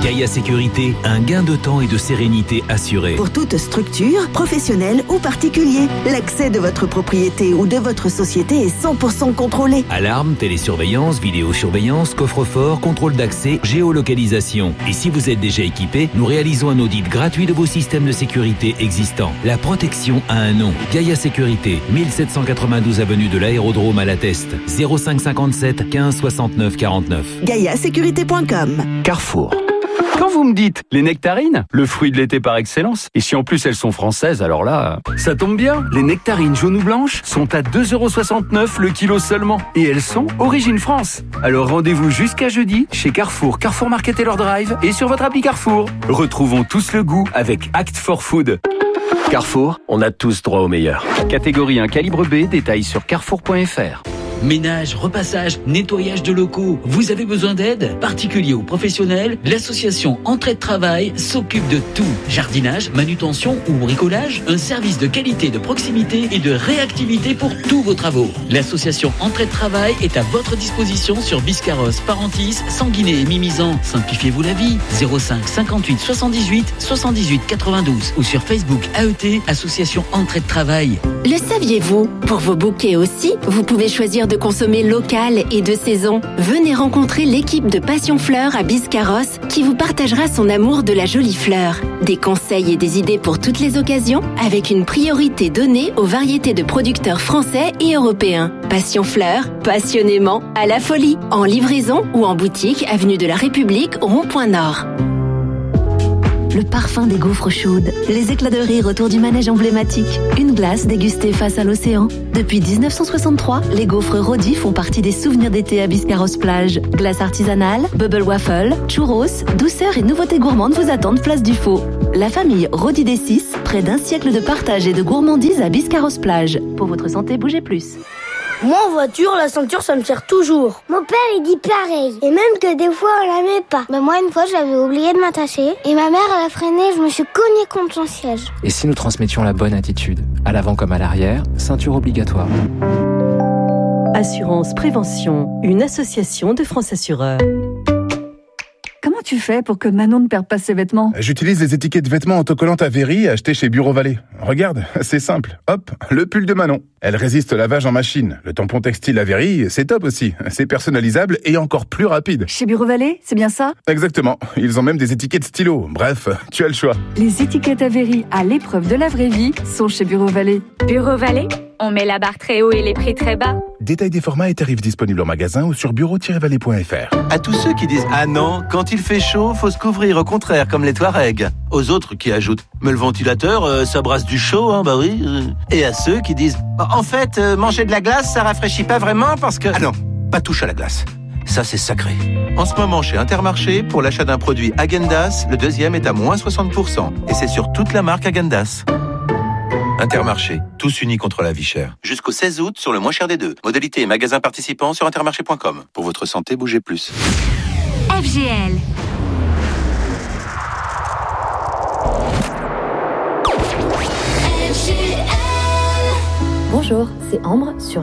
Gaïa Sécurité, un gain de temps et de sérénité assuré. Pour toute structure, professionnelle ou particulier, l'accès de votre propriété ou de votre société est 100% contrôlé. Alarme, télésurveillance, vidéosurveillance, coffre-fort, contrôle d'accès, géolocalisation. Et si vous êtes déjà équipé, nous réalisons un audit gratuit de vos systèmes de sécurité existants. La protection a un nom. Gaïa Sécurité, 1792 avenue de l'Aérodrome à La Teste, 05 57 15 69 49. GaiaSécurité.com. Carrefour. Quand vous me dites les nectarines, le fruit de l'été par excellence, et si en plus elles sont françaises, alors là, ça tombe bien. Les nectarines jaunes ou blanches sont à 2,69€ le kilo seulement. Et elles sont origine France. Alors rendez-vous jusqu'à jeudi chez Carrefour, Carrefour Market Taylor Drive et sur votre appli Carrefour. Retrouvons tous le goût avec Act for Food. Carrefour, on a tous droit au meilleur. Catégorie 1 calibre B, détails sur carrefour.fr. Ménage, repassage, nettoyage de locaux. Vous avez besoin d'aide? Particulier ou professionnel, l'association Entraide Travail s'occupe de tout. Jardinage, manutention ou bricolage, un service de qualité, de proximité et de réactivité pour tous vos travaux. L'association Entraide Travail est à votre disposition sur Biscarrosse, Parentis, Sanguinet et Mimizan. Simplifiez-vous la vie. 05 58 78 78 92 ou sur Facebook AET, Association Entraide Travail. Le saviez-vous? Pour vos bouquets aussi, vous pouvez choisir de consommer local et de saison. Venez rencontrer l'équipe de Passion Fleurs à Biscarrosse qui vous partagera son amour de la jolie fleur. Des conseils et des idées pour toutes les occasions avec une priorité donnée aux variétés de producteurs français et européens. Passion Fleurs, passionnément à la folie. En livraison ou en boutique, avenue de la République, rond-point Nord. Le parfum des gaufres chaudes, les éclats de rire autour du manège emblématique, une glace dégustée face à l'océan. Depuis 1963, les gaufres Rodi font partie des souvenirs d'été à Biscarrosse plage. Glace artisanale, bubble waffle, churros, douceur et nouveautés gourmandes vous attendent place du Faux. La famille Rodi des 6, près d'un siècle de partage et de gourmandise à Biscarrosse plage. Pour votre santé, bougez plus. Moi en voiture, la ceinture ça me sert toujours. Mon père il dit pareil. Et même que des fois on la met pas. Moi une fois j'avais oublié de m'attacher. Et ma mère elle a freiné, je me suis cognée contre son siège. Et si nous transmettions la bonne attitude? À l'avant comme à l'arrière, ceinture obligatoire. Assurance Prévention, une association de France Assureurs. Comment tu fais pour que Manon ne perde pas ses vêtements? J'utilise les étiquettes vêtements autocollantes Avery achetées chez Bureau Vallée. Regarde, c'est simple. Hop, le pull de Manon. Elle résiste au lavage en machine. Le tampon textile Avery, c'est top aussi. C'est personnalisable et encore plus rapide. Chez Bureau Vallée, c'est bien ça? Exactement. Ils ont même des étiquettes stylo. Bref, tu as le choix. Les étiquettes Avery à l'épreuve de la vraie vie sont chez Bureau Vallée. Bureau Vallée, on met la barre très haut et les prix très bas. Détail des formats et tarifs disponibles en magasin ou sur bureau-vallée.fr. À tous ceux qui disent « Ah non, quand il fait chaud, faut se couvrir au contraire, comme les Touaregs ». Aux autres qui ajoutent « Mais le ventilateur, ça brasse du chaud, hein, bah oui ». Et à ceux qui disent « En fait, manger de la glace, ça rafraîchit pas vraiment parce que… » Ah non, pas touche à la glace. Ça, c'est sacré. En ce moment, chez Intermarché, pour l'achat d'un produit Häagen-Dazs, le deuxième est à moins 60%. Et c'est sur toute la marque Häagen-Dazs. Intermarché, tous unis contre la vie chère. Jusqu'au 16 août sur le moins cher des deux. Modalité et magasins participants sur intermarché.com. Pour votre santé, bougez plus. FGL. Bonjour, c'est Ambre sur